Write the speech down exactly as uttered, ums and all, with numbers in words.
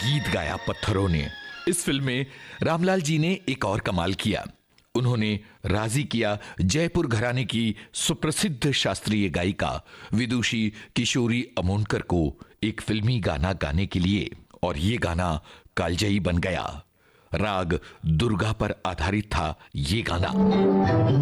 गीत गाया पत्थरों ने। इस फिल्म में रामलाल जी ने एक और कमाल किया। उन्होंने राजी किया जयपुर घराने की सुप्रसिद्ध शास्त्रीय गायिका विदुषी किशोरी अमोनकर को एक फिल्मी गाना गाने के लिए, और ये गाना कालजयी बन गया। राग दुर्गा पर आधारित था ये गाना।